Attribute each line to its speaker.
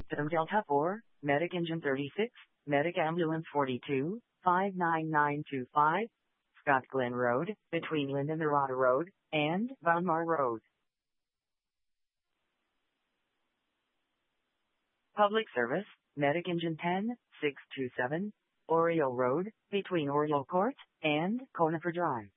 Speaker 1: Film Delta 4, Medic Engine 36, Medic Ambulance 42, 59925, Scott Glen Road, between Linden Arata Road and Valmar Road. Public Service, Medic Engine 10, 627, Oriole Road, between Oriole Court and Conifer Drive.